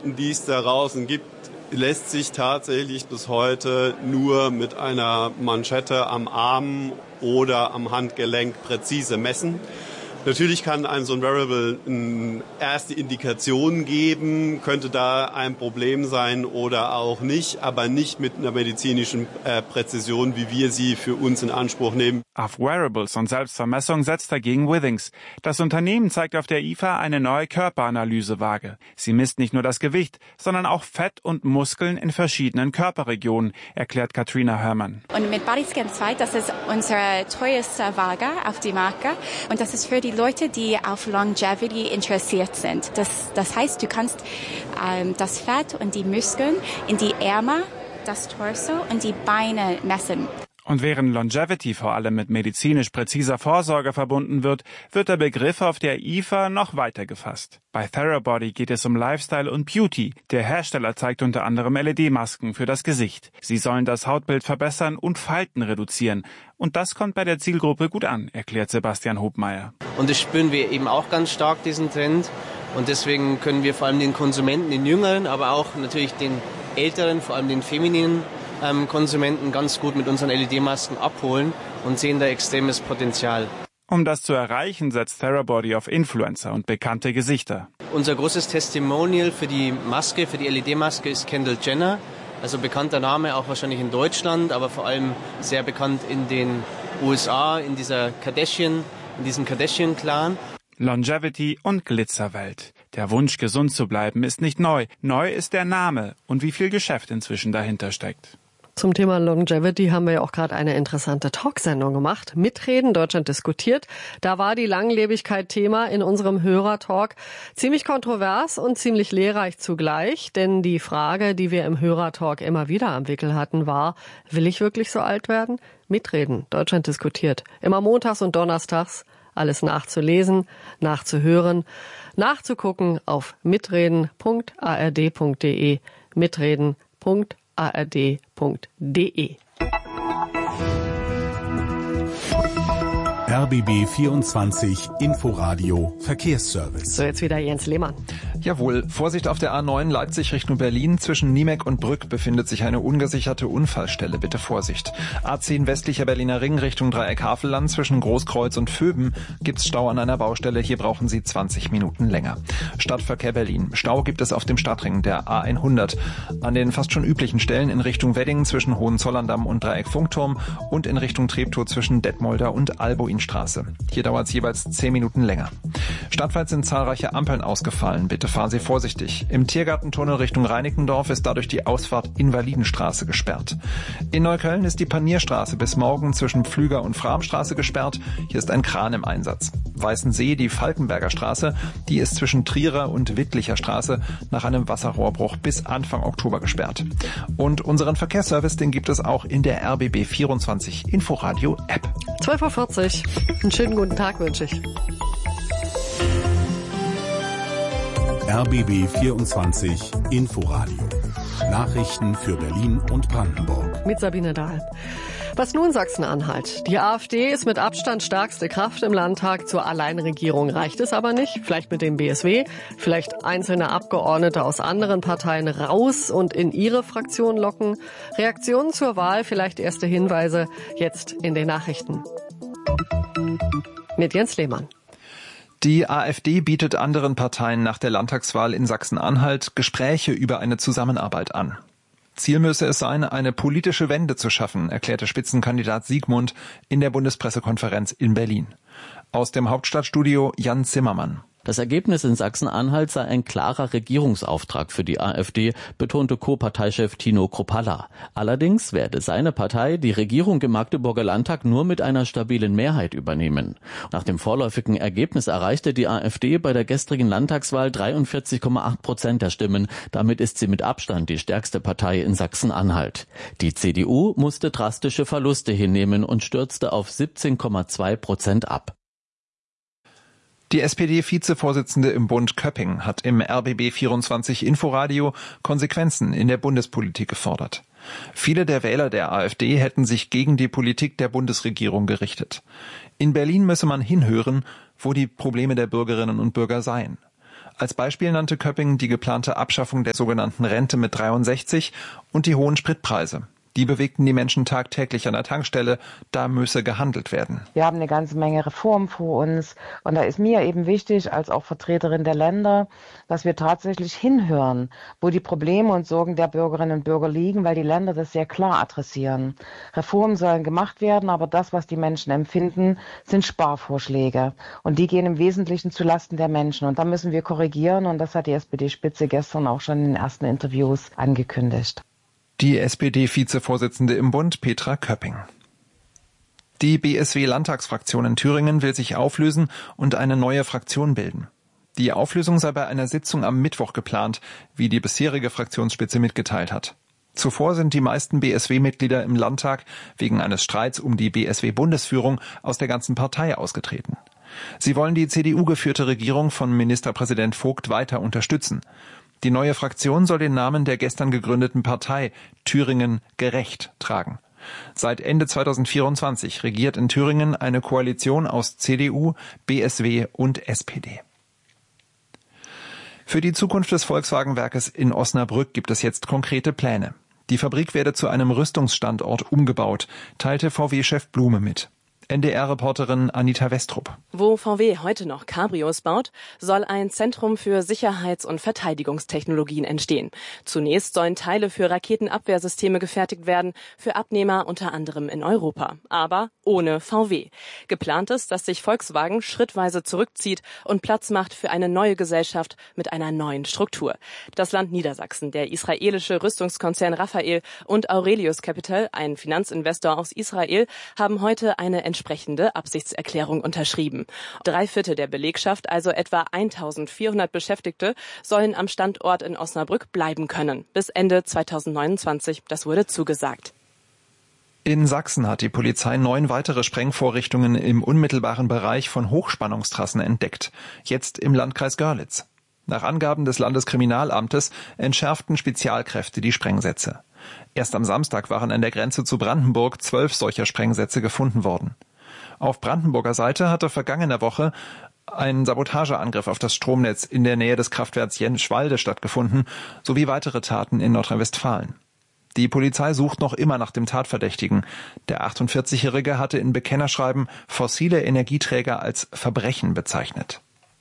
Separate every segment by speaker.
Speaker 1: Dokumenten, die es da draußen gibt, lässt sich tatsächlich bis heute nur mit einer Manschette am Arm oder am Handgelenk präzise messen. Natürlich kann so ein Wearable eine erste Indikation geben, könnte da ein Problem sein oder auch nicht, aber nicht mit einer medizinischen Präzision, wie wir sie für uns in Anspruch nehmen.
Speaker 2: Auf Wearables und Selbstvermessung setzt dagegen Withings. Das Unternehmen zeigt auf der IFA eine neue Körperanalysewaage. Sie misst nicht nur das Gewicht, sondern auch Fett und Muskeln in verschiedenen Körperregionen, erklärt Katrina Herrmann.
Speaker 3: Und mit Bodyscan 2, das ist unsere teuerste Waage auf die Marke. Und das ist für die Leute, die auf Longevity interessiert sind. Das heißt, du kannst das Fett und die Muskeln in die Ärmel, das Torso und die Beine messen.
Speaker 2: Und während Longevity vor allem mit medizinisch präziser Vorsorge verbunden wird, wird der Begriff auf der IFA noch weiter gefasst. Bei Therabody geht es um Lifestyle und Beauty. Der Hersteller zeigt unter anderem LED-Masken für das Gesicht. Sie sollen das Hautbild verbessern und Falten reduzieren. Und das kommt bei der Zielgruppe gut an, erklärt Sebastian Hobmeier.
Speaker 4: Und das spüren wir eben auch ganz stark, diesen Trend. Und deswegen können wir vor allem den Konsumenten, den Jüngeren, aber auch natürlich den Älteren, vor allem den femininen Konsumenten ganz gut mit unseren LED-Masken abholen und sehen da extremes Potenzial.
Speaker 2: Um das zu erreichen, setzt Therabody auf Influencer und bekannte Gesichter.
Speaker 4: Unser großes Testimonial für die Maske, für die LED-Maske ist Kendall Jenner. Also bekannter Name auch wahrscheinlich in Deutschland, aber vor allem sehr bekannt in den USA, in diesem Kardashian-Clan.
Speaker 2: Longevity und Glitzerwelt. Der Wunsch, gesund zu bleiben, ist nicht neu. Neu ist der Name und wie viel Geschäft inzwischen dahinter steckt.
Speaker 5: Zum Thema Longevity haben wir ja auch gerade eine interessante Talksendung gemacht. Mitreden, Deutschland diskutiert. Da war die Langlebigkeit Thema in unserem Hörertalk. Ziemlich kontrovers und ziemlich lehrreich zugleich. Denn die Frage, die wir im Hörertalk immer wieder am Wickel hatten, war, will ich wirklich so alt werden? Mitreden, Deutschland diskutiert. Immer montags und donnerstags. Alles nachzulesen, nachzuhören, nachzugucken auf mitreden.ard.de, mitreden.ard.de.
Speaker 6: RBB 24 Inforadio Verkehrsservice.
Speaker 5: So, jetzt wieder Jens Lehmann.
Speaker 7: Jawohl, Vorsicht auf der A9 Leipzig Richtung Berlin. Zwischen Niemek und Brück befindet sich eine ungesicherte Unfallstelle. Bitte Vorsicht. A10 westlicher Berliner Ring Richtung Dreieck Havelland. Zwischen Großkreuz und Vöben gibt's Stau an einer Baustelle. Hier brauchen Sie 20 Minuten länger. Stadtverkehr Berlin. Stau gibt es auf dem Stadtring der A100. An den fast schon üblichen Stellen in Richtung Wedding zwischen Hohenzollern-Damm und Dreieck Funkturm und in Richtung Treptow zwischen Detmolder und Albuinstraße. Hier dauert es jeweils 10 Minuten länger. Stadtweit sind zahlreiche Ampeln ausgefallen. Bitte fahren Sie vorsichtig. Im Tiergartentunnel Richtung Reinickendorf ist dadurch die Ausfahrt Invalidenstraße gesperrt. In Neukölln ist die Panierstraße bis morgen zwischen Pflüger und Framstraße gesperrt. Hier ist ein Kran im Einsatz. Weißensee, die Falkenberger Straße, die ist zwischen Trierer und Wittlicher Straße nach einem Wasserrohrbruch bis Anfang Oktober gesperrt. Und unseren Verkehrsservice, den gibt es auch in der RBB 24 Inforadio App.
Speaker 5: 12:40 Uhr. Einen schönen guten Tag wünsche ich.
Speaker 6: RBB 24 Inforadio. Nachrichten für Berlin und Brandenburg.
Speaker 5: Mit Sabine Dahl. Was nun Sachsen-Anhalt? Die AfD ist mit Abstand stärkste Kraft im Landtag. Zur Alleinregierung reicht es aber nicht. Vielleicht mit dem BSW, vielleicht einzelne Abgeordnete aus anderen Parteien raus und in ihre Fraktion locken. Reaktionen zur Wahl, vielleicht erste Hinweise jetzt in den Nachrichten. Mit Jens Lehmann.
Speaker 7: Die AfD bietet anderen Parteien nach der Landtagswahl in Sachsen-Anhalt Gespräche über eine Zusammenarbeit an. Ziel müsse es sein, eine politische Wende zu schaffen, erklärte Spitzenkandidat Siegmund in der Bundespressekonferenz in Berlin. Aus dem Hauptstadtstudio Jan Zimmermann.
Speaker 8: Das Ergebnis in Sachsen-Anhalt sei ein klarer Regierungsauftrag für die AfD, betonte Co-Parteichef Tino Kruppalla. Allerdings werde seine Partei die Regierung im Magdeburger Landtag nur mit einer stabilen Mehrheit übernehmen. Nach dem vorläufigen Ergebnis erreichte die AfD bei der gestrigen Landtagswahl 43,8% der Stimmen. Damit ist sie mit Abstand die stärkste Partei in Sachsen-Anhalt. Die CDU musste drastische Verluste hinnehmen und stürzte auf 17,2% ab.
Speaker 7: Die SPD-Vizevorsitzende im Bund Köpping hat im RBB 24 Inforadio Konsequenzen in der Bundespolitik gefordert. Viele der Wähler der AfD hätten sich gegen die Politik der Bundesregierung gerichtet. In Berlin müsse man hinhören, wo die Probleme der Bürgerinnen und Bürger seien. Als Beispiel nannte Köpping die geplante Abschaffung der sogenannten Rente mit 63 und die hohen Spritpreise. Die bewegten die Menschen tagtäglich an der Tankstelle, da müsse gehandelt werden.
Speaker 9: Wir haben eine ganze Menge Reformen vor uns und da ist mir eben wichtig, als auch Vertreterin der Länder, dass wir tatsächlich hinhören, wo die Probleme und Sorgen der Bürgerinnen und Bürger liegen, weil die Länder das sehr klar adressieren. Reformen sollen gemacht werden, aber das, was die Menschen empfinden, sind Sparvorschläge und die gehen im Wesentlichen zulasten der Menschen und da müssen wir korrigieren und das hat die SPD-Spitze gestern auch schon in den ersten Interviews angekündigt.
Speaker 7: Die SPD-Vizevorsitzende im Bund, Petra Köpping. Die BSW-Landtagsfraktion in Thüringen will sich auflösen und eine neue Fraktion bilden. Die Auflösung sei bei einer Sitzung am Mittwoch geplant, wie die bisherige Fraktionsspitze mitgeteilt hat. Zuvor sind die meisten BSW-Mitglieder im Landtag wegen eines Streits um die BSW-Bundesführung aus der ganzen Partei ausgetreten. Sie wollen die CDU-geführte Regierung von Ministerpräsident Vogt weiter unterstützen. Die neue Fraktion soll den Namen der gestern gegründeten Partei Thüringen gerecht tragen. Seit Ende 2024 regiert in Thüringen eine Koalition aus CDU, BSW und SPD. Für die Zukunft des Volkswagen-Werkes in Osnabrück gibt es jetzt konkrete Pläne. Die Fabrik werde zu einem Rüstungsstandort umgebaut, teilte VW-Chef Blume mit. NDR-Reporterin Anita Westrup.
Speaker 10: Wo VW heute noch Cabrios baut, soll ein Zentrum für Sicherheits- und Verteidigungstechnologien entstehen. Zunächst sollen Teile für Raketenabwehrsysteme gefertigt werden, für Abnehmer unter anderem in Europa, aber ohne VW. Geplant ist, dass sich Volkswagen schrittweise zurückzieht und Platz macht für eine neue Gesellschaft mit einer neuen Struktur. Das Land Niedersachsen, der israelische Rüstungskonzern Rafael und Aurelius Capital, ein Finanzinvestor aus Israel, haben heute eine entsprechende Absichtserklärung unterschrieben. 3/4 der Belegschaft, also etwa 1400 Beschäftigte, sollen am Standort in Osnabrück bleiben können. Bis Ende 2029, das wurde zugesagt.
Speaker 7: In Sachsen hat die Polizei 9 weitere Sprengvorrichtungen im unmittelbaren Bereich von Hochspannungstrassen entdeckt. Jetzt im Landkreis Görlitz. Nach Angaben des Landeskriminalamtes entschärften Spezialkräfte die Sprengsätze. Erst am Samstag waren an der Grenze zu Brandenburg 12 solcher Sprengsätze gefunden worden. Auf Brandenburger Seite hatte vergangene Woche ein Sabotageangriff auf das Stromnetz in der Nähe des Kraftwerks Jenschwalde stattgefunden, sowie weitere Taten in Nordrhein-Westfalen. Die Polizei sucht noch immer nach dem Tatverdächtigen. Der 48-Jährige hatte in Bekennerschreiben fossile Energieträger als Verbrechen bezeichnet.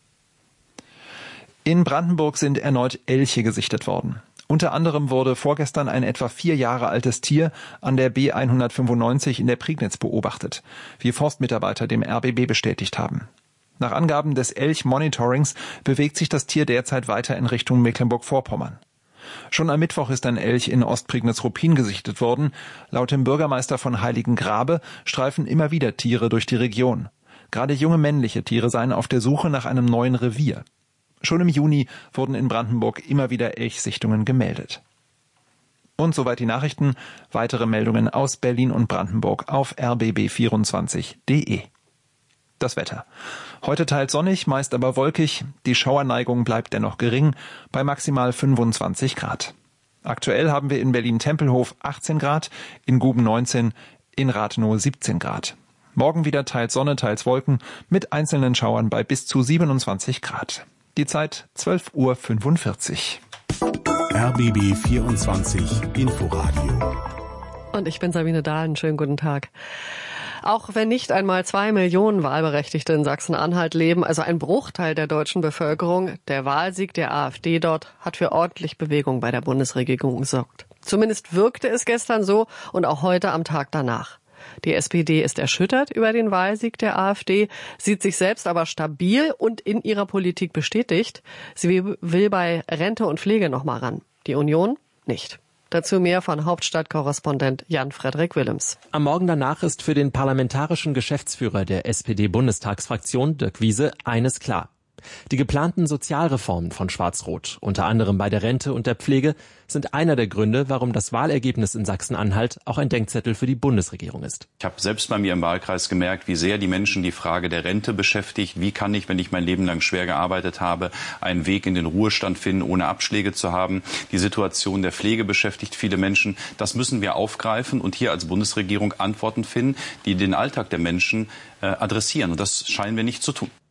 Speaker 7: In Brandenburg sind erneut Elche gesichtet worden. Unter anderem wurde vorgestern ein etwa 4 Jahre altes Tier an der B195 in der Prignitz beobachtet, wie Forstmitarbeiter dem RBB bestätigt haben. Nach Angaben des Elch-Monitorings bewegt sich das Tier derzeit weiter in Richtung Mecklenburg-Vorpommern. Schon am Mittwoch ist ein Elch in Ostprignitz-Ruppin gesichtet worden. Laut dem Bürgermeister von Heiligengrabe streifen immer wieder Tiere durch die Region. Gerade junge männliche Tiere seien auf der Suche nach einem neuen Revier. Schon im Juni wurden in Brandenburg immer wieder Elchsichtungen gemeldet. Und soweit die Nachrichten. Weitere Meldungen aus Berlin und Brandenburg auf rbb24.de. Das Wetter. Heute teils sonnig, meist aber wolkig. Die Schauerneigung bleibt dennoch gering, bei maximal 25 Grad. Aktuell haben wir in Berlin-Tempelhof 18 Grad, in Guben 19, in Rathenow 17 Grad. Morgen wieder teils Sonne, teils Wolken, mit einzelnen Schauern bei bis zu 27 Grad. Die Zeit 12:45 Uhr.
Speaker 6: RBB 24 Inforadio.
Speaker 5: Und ich bin Sabine Dahlen. Schönen guten Tag. Auch wenn nicht einmal 2 Millionen Wahlberechtigte in Sachsen-Anhalt leben, also ein Bruchteil der deutschen Bevölkerung, der Wahlsieg der AfD dort hat für ordentlich Bewegung bei der Bundesregierung gesorgt. Zumindest wirkte es gestern so und auch heute am Tag danach. Die SPD ist erschüttert über den Wahlsieg der AfD, sieht sich selbst aber stabil und in ihrer Politik bestätigt. Sie will bei Rente und Pflege noch mal ran. Die Union nicht. Dazu mehr von Hauptstadtkorrespondent Jan-Frederik Willems.
Speaker 11: Am Morgen danach ist für den parlamentarischen Geschäftsführer der SPD-Bundestagsfraktion, Dirk Wiese, eines klar. Die geplanten Sozialreformen von Schwarz-Rot, unter anderem bei der Rente und der Pflege, sind einer der Gründe, warum das Wahlergebnis in Sachsen-Anhalt auch ein Denkzettel für die Bundesregierung ist.
Speaker 12: Ich habe selbst bei mir im Wahlkreis gemerkt, wie sehr die Menschen die Frage der Rente beschäftigt. Wie kann ich, wenn ich mein Leben lang schwer gearbeitet habe, einen Weg in den Ruhestand finden, ohne Abschläge zu haben? Die Situation der Pflege beschäftigt viele Menschen. Das müssen wir aufgreifen und hier als Bundesregierung Antworten finden, die den Alltag der Menschen adressieren. Und das scheinen wir nicht zu tun.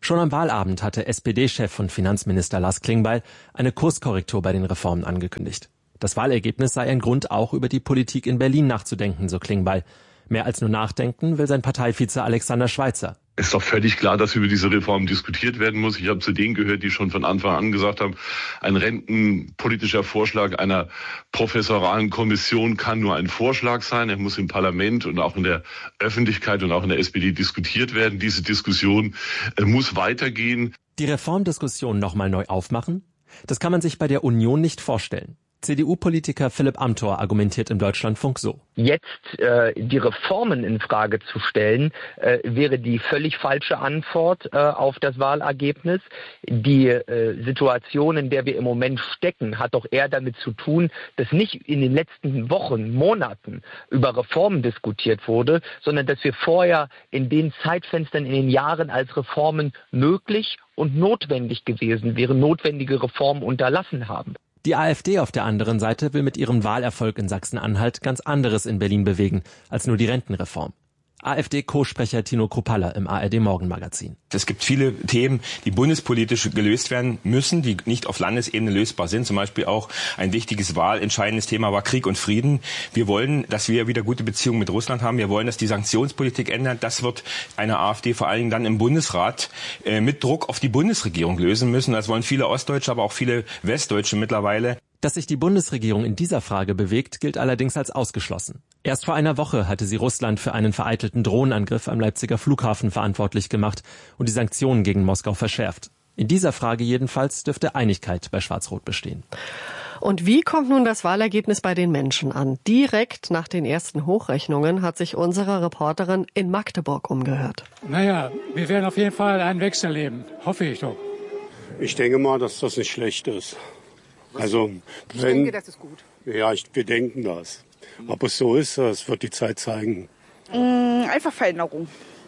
Speaker 11: Schon am Wahlabend hatte SPD-Chef und Finanzminister Lars Klingbeil eine Kurskorrektur bei den Reformen angekündigt. Das Wahlergebnis sei ein Grund, auch über die Politik in Berlin nachzudenken, so Klingbeil. Mehr als nur nachdenken will sein Parteivize Alexander Schweitzer.
Speaker 13: Es ist doch völlig klar, dass über diese Reform diskutiert werden muss. Ich habe zu denen gehört, die schon von Anfang an gesagt haben, ein rentenpolitischer Vorschlag einer professoralen Kommission kann nur ein Vorschlag sein. Er muss im Parlament und auch in der Öffentlichkeit und auch in der SPD diskutiert werden. Diese Diskussion muss weitergehen.
Speaker 11: Die Reformdiskussion nochmal neu aufmachen? Das kann man sich bei der Union nicht vorstellen. CDU-Politiker Philipp Amthor argumentiert im Deutschlandfunk so.
Speaker 14: Jetzt die Reformen in Frage zu stellen, wäre die völlig falsche Antwort auf das Wahlergebnis. Die Situation, in der wir im Moment stecken, hat doch eher damit zu tun, dass nicht in den letzten Wochen, Monaten über Reformen diskutiert wurde, sondern dass wir vorher in den Zeitfenstern, in den Jahren, als Reformen möglich und notwendig gewesen wären, notwendige Reformen unterlassen haben.
Speaker 11: Die AfD auf der anderen Seite will mit ihrem Wahlerfolg in Sachsen-Anhalt ganz anderes in Berlin bewegen als nur die Rentenreform. AfD-Co-Sprecher Tino Kruppalla im ARD-Morgenmagazin.
Speaker 15: Es gibt viele Themen, die bundespolitisch gelöst werden müssen, die nicht auf Landesebene lösbar sind. Zum Beispiel auch ein wichtiges wahlentscheidendes Thema war Krieg und Frieden. Wir wollen, dass wir wieder gute Beziehungen mit Russland haben. Wir wollen, dass die Sanktionspolitik ändert. Das wird eine AfD vor allen Dingen dann im Bundesrat mit Druck auf die Bundesregierung lösen müssen. Das wollen viele Ostdeutsche, aber auch viele Westdeutsche mittlerweile.
Speaker 11: Dass sich die Bundesregierung in dieser Frage bewegt, gilt allerdings als ausgeschlossen. Erst vor einer Woche hatte sie Russland für einen vereitelten Drohnenangriff am Leipziger Flughafen verantwortlich gemacht und die Sanktionen gegen Moskau verschärft. In dieser Frage jedenfalls dürfte Einigkeit bei Schwarz-Rot bestehen.
Speaker 5: Und wie kommt nun das Wahlergebnis bei den Menschen an? Direkt nach den ersten Hochrechnungen hat sich unsere Reporterin in Magdeburg umgehört.
Speaker 16: Naja, wir werden auf jeden Fall einen Wechsel erleben, hoffe ich doch.
Speaker 17: Ich denke mal, dass das nicht schlecht ist. Also,
Speaker 18: ich denke, das ist gut.
Speaker 17: Ja, wir denken das. Ob es so ist, das wird die Zeit zeigen.
Speaker 18: Einfach Veränderung.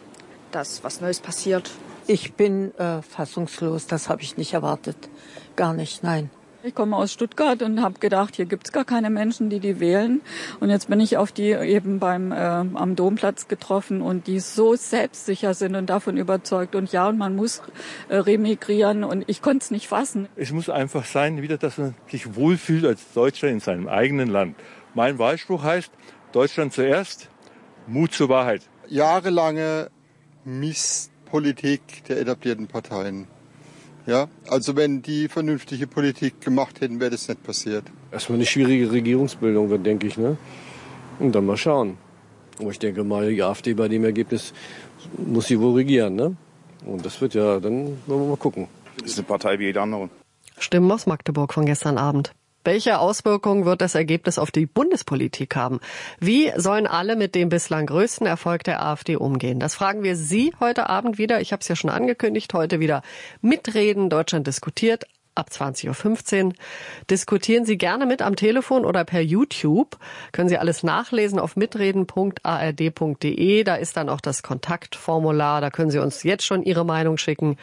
Speaker 18: Dass was Neues passiert.
Speaker 19: Ich bin fassungslos, das habe ich nicht erwartet. Gar nicht, nein.
Speaker 20: Ich komme aus Stuttgart und habe gedacht, hier gibt's gar keine Menschen, die wählen. Und jetzt bin ich auf die eben am Domplatz getroffen und die so selbstsicher sind und davon überzeugt. Und ja, und man muss remigrieren und ich konnte es nicht fassen.
Speaker 21: Es muss einfach sein, wieder, dass man sich wohlfühlt als Deutscher in seinem eigenen Land. Mein Wahlspruch heißt, Deutschland zuerst, Mut zur Wahrheit.
Speaker 22: Jahrelange Misspolitik der etablierten Parteien. Ja, also wenn die vernünftige Politik gemacht hätten, wäre das nicht passiert.
Speaker 23: Erstmal eine schwierige Regierungsbildung wird, denke ich, ne? Und dann mal schauen. Aber ich denke mal, die AfD bei dem Ergebnis muss sie wohl regieren, ne? Und das wird ja, dann wollen wir mal gucken.
Speaker 24: Das ist eine Partei wie jede andere.
Speaker 5: Stimmen aus Magdeburg von gestern Abend. Welche Auswirkungen wird das Ergebnis auf die Bundespolitik haben? Wie sollen alle mit dem bislang größten Erfolg der AfD umgehen? Das fragen wir Sie heute Abend wieder. Ich habe es ja schon angekündigt, heute wieder mitreden. Deutschland diskutiert. Ab 20.15 Uhr. Diskutieren Sie gerne mit am Telefon oder per YouTube. Können Sie alles nachlesen auf mitreden.ard.de. Da ist dann auch das Kontaktformular. Da können Sie uns jetzt schon Ihre Meinung schicken.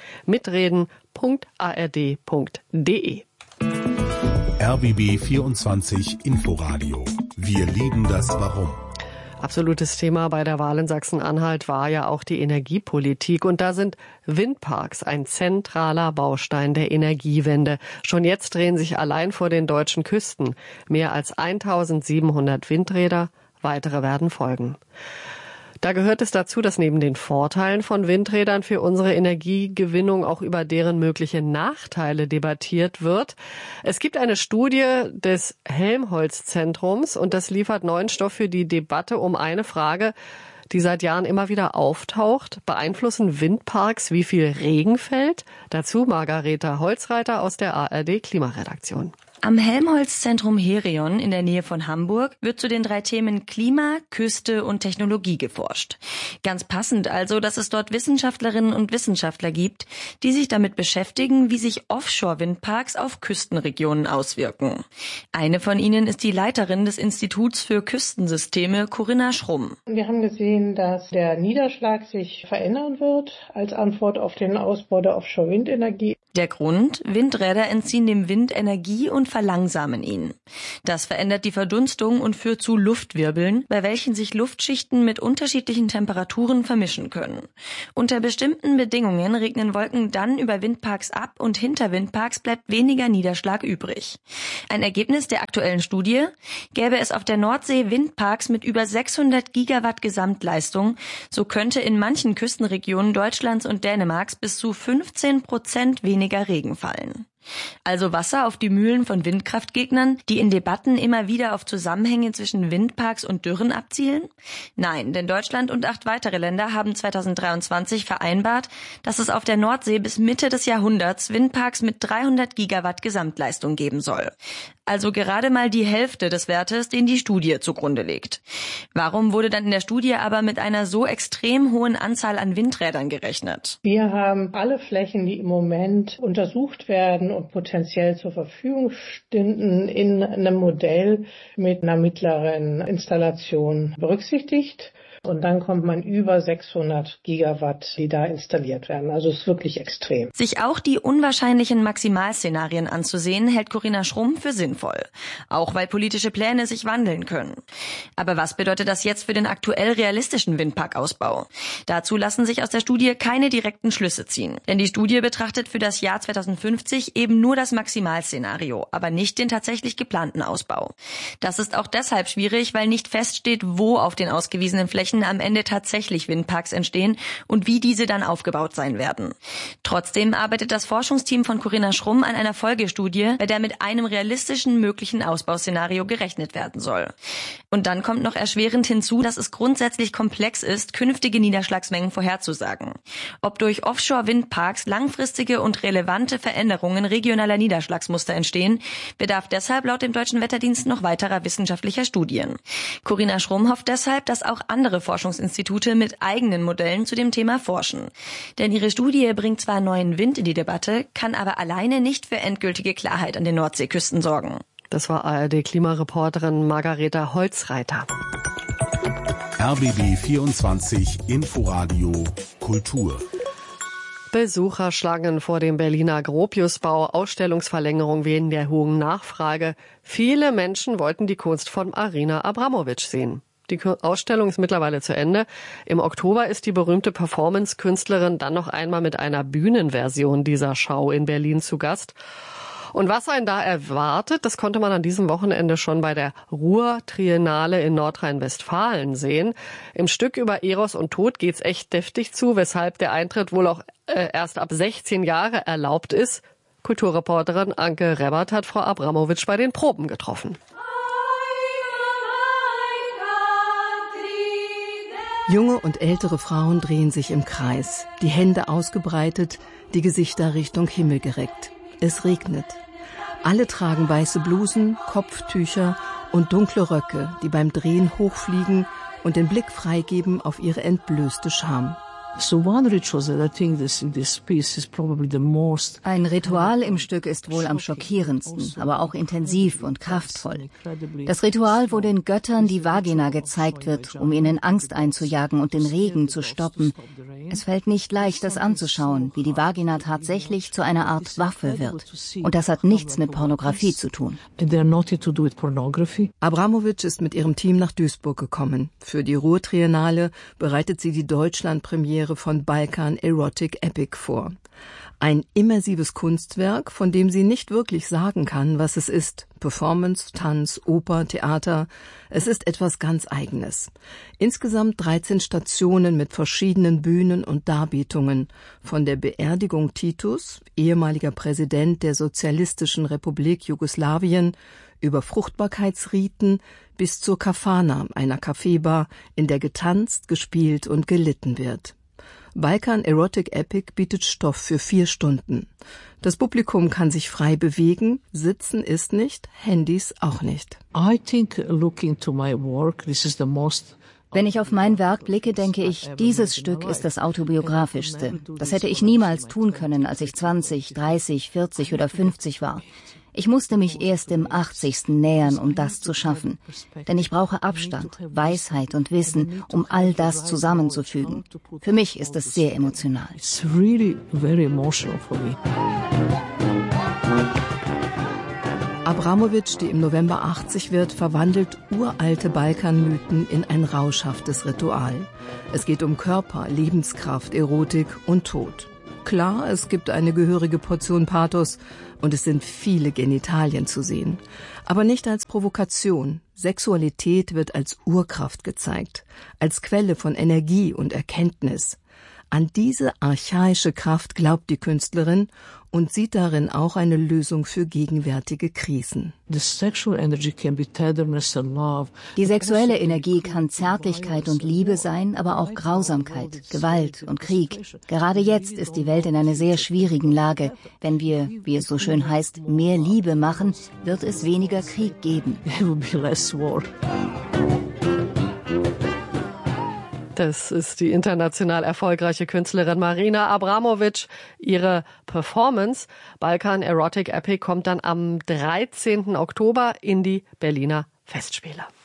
Speaker 5: mitreden.ard.de.
Speaker 6: RBB 24 Inforadio. Wir lieben das Warum.
Speaker 5: Absolutes Thema bei der Wahl in Sachsen-Anhalt war ja auch die Energiepolitik. Und da sind Windparks ein zentraler Baustein der Energiewende. Schon jetzt drehen sich allein vor den deutschen Küsten mehr als 1700 Windräder. Weitere werden folgen. Da gehört es dazu, dass neben den Vorteilen von Windrädern für unsere Energiegewinnung auch über deren mögliche Nachteile debattiert wird. Es gibt eine Studie des Helmholtz-Zentrums und das liefert neuen Stoff für die Debatte um eine Frage, die seit Jahren immer wieder auftaucht. Beeinflussen Windparks, wie viel Regen fällt? Dazu Margareta Holzreiter aus der ARD-Klimaredaktion.
Speaker 25: Am Helmholtz-Zentrum Herion in der Nähe von Hamburg wird zu den 3 Themen Klima, Küste und Technologie geforscht. Ganz passend also, dass es dort Wissenschaftlerinnen und Wissenschaftler gibt, die sich damit beschäftigen, wie sich Offshore-Windparks auf Küstenregionen auswirken. Eine von ihnen ist die Leiterin des Instituts für Küstensysteme, Corinna Schrumm.
Speaker 26: Wir haben gesehen, dass der Niederschlag sich verändern wird als Antwort auf den Ausbau der Offshore-Windenergie.
Speaker 25: Der Grund? Windräder entziehen dem Wind Energie und verlangsamen ihn. Das verändert die Verdunstung und führt zu Luftwirbeln, bei welchen sich Luftschichten mit unterschiedlichen Temperaturen vermischen können. Unter bestimmten Bedingungen regnen Wolken dann über Windparks ab und hinter Windparks bleibt weniger Niederschlag übrig. Ein Ergebnis der aktuellen Studie: Gäbe es auf der Nordsee Windparks mit über 600 Gigawatt Gesamtleistung, so könnte in manchen Küstenregionen Deutschlands und Dänemarks bis zu 15% weniger Regen fallen. Also Wasser auf die Mühlen von Windkraftgegnern, die in Debatten immer wieder auf Zusammenhänge zwischen Windparks und Dürren abzielen? Nein, denn Deutschland und 8 weitere Länder haben 2023 vereinbart, dass es auf der Nordsee bis Mitte des Jahrhunderts Windparks mit 300 Gigawatt Gesamtleistung geben soll. Also gerade mal die Hälfte des Wertes, den die Studie zugrunde legt. Warum wurde dann in der Studie aber mit einer so extrem hohen Anzahl an Windrädern gerechnet?
Speaker 1: Wir haben alle Flächen, die im Moment untersucht werden und potenziell zur Verfügung stünden, in einem Modell mit einer mittleren Installation berücksichtigt. Und dann kommt man über 600 Gigawatt, die da installiert werden. Also es ist wirklich extrem.
Speaker 25: Sich auch die unwahrscheinlichen Maximalszenarien anzusehen, hält Corinna Schrumm für sinnvoll. Auch weil politische Pläne sich wandeln können. Aber was bedeutet das jetzt für den aktuell realistischen Windparkausbau? Dazu lassen sich aus der Studie keine direkten Schlüsse ziehen. Denn die Studie betrachtet für das Jahr 2050 eben nur das Maximalszenario, aber nicht den tatsächlich geplanten Ausbau. Das ist auch deshalb schwierig, weil nicht feststeht, wo auf den ausgewiesenen Flächen am Ende tatsächlich Windparks entstehen und wie diese dann aufgebaut sein werden. Trotzdem arbeitet das Forschungsteam von Corinna Schrumm an einer Folgestudie, bei der mit einem realistischen möglichen Ausbauszenario gerechnet werden soll. Und dann kommt noch erschwerend hinzu, dass es grundsätzlich komplex ist, künftige Niederschlagsmengen vorherzusagen. Ob durch Offshore-Windparks langfristige und relevante Veränderungen regionaler Niederschlagsmuster entstehen, bedarf deshalb laut dem Deutschen Wetterdienst noch weiterer wissenschaftlicher Studien. Corinna Schrumm hofft deshalb, dass auch andere Forschungsinstitute mit eigenen Modellen zu dem Thema forschen. Denn ihre Studie bringt zwar neuen Wind in die Debatte, kann aber alleine nicht für endgültige Klarheit an den Nordseeküsten sorgen.
Speaker 5: Das war ARD-Klimareporterin Margareta Holzreiter.
Speaker 6: RBB 24 Inforadio Kultur.
Speaker 5: Besucherschlangen vor dem Berliner Gropiusbau, Ausstellungsverlängerung wegen der hohen Nachfrage. Viele Menschen wollten die Kunst von Marina Abramovic sehen. Die Ausstellung ist mittlerweile zu Ende. Im Oktober ist die berühmte Performance-Künstlerin dann noch einmal mit einer Bühnenversion dieser Schau in Berlin zu Gast. Und was einen da erwartet, das konnte man an diesem Wochenende schon bei der Ruhr-Triennale in Nordrhein-Westfalen sehen. Im Stück über Eros und Tod geht's echt deftig zu, weshalb der Eintritt wohl auch erst ab 16 Jahre erlaubt ist. Kulturreporterin Anke Rebbert hat Frau Abramovic bei den Proben getroffen.
Speaker 2: Junge und ältere Frauen drehen sich im Kreis, die Hände ausgebreitet, die Gesichter Richtung Himmel gereckt. Es regnet. Alle tragen weiße Blusen, Kopftücher und dunkle Röcke, die beim Drehen hochfliegen und den Blick freigeben auf ihre entblößte Scham.
Speaker 3: Ein Ritual im Stück ist wohl am schockierendsten, aber auch intensiv und kraftvoll. Das Ritual, wo den Göttern die Vagina gezeigt wird, um ihnen Angst einzujagen und den Regen zu stoppen. Es fällt nicht leicht, das anzuschauen, wie die Vagina tatsächlich zu einer Art Waffe wird. Und das hat nichts mit Pornografie zu tun.
Speaker 2: Abramovic ist mit ihrem Team nach Duisburg gekommen. Für die Ruhr-Triennale bereitet sie die Deutschlandpremiere von Balkan Erotic Epic vor. Ein immersives Kunstwerk, von dem sie nicht wirklich sagen kann, was es ist. Performance, Tanz, Oper, Theater. Es ist etwas ganz Eigenes. Insgesamt 13 Stationen mit verschiedenen Bühnen und Darbietungen. Von der Beerdigung Titus, ehemaliger Präsident der Sozialistischen Republik Jugoslawien, über Fruchtbarkeitsriten bis zur Kafana, einer Kaffeebar, in der getanzt, gespielt und gelitten wird. Balkan Erotic Epic bietet Stoff für 4 Stunden. Das Publikum kann sich frei bewegen, sitzen ist nicht, Handys auch nicht.
Speaker 3: Wenn ich auf mein Werk blicke, denke ich, dieses Stück ist das autobiografischste. Das hätte ich niemals tun können, als ich 20, 30, 40 oder 50 war. Ich musste mich erst im 80. nähern, um das zu schaffen. Denn ich brauche Abstand, Weisheit und Wissen, um all das zusammenzufügen. Für mich ist es sehr emotional.
Speaker 4: It's really very emotional for me.
Speaker 2: Abramowitsch, die im November 80 wird, verwandelt uralte Balkanmythen in ein rauschhaftes Ritual. Es geht um Körper, Lebenskraft, Erotik und Tod. Klar, es gibt eine gehörige Portion Pathos und es sind viele Genitalien zu sehen. Aber nicht als Provokation. Sexualität wird als Urkraft gezeigt, als Quelle von Energie und Erkenntnis. An diese archaische Kraft glaubt die Künstlerin und sieht darin auch eine Lösung für gegenwärtige Krisen.
Speaker 3: Die sexuelle Energie kann Zärtlichkeit und Liebe sein, aber auch Grausamkeit, Gewalt und Krieg. Gerade jetzt ist die Welt in einer sehr schwierigen Lage. Wenn wir, wie es so schön heißt, mehr Liebe machen, wird es weniger Krieg geben.
Speaker 5: Das ist die international erfolgreiche Künstlerin Marina Abramowitsch. Ihre Performance Balkan Erotic Epic kommt dann am 13. Oktober in die Berliner Festspiele.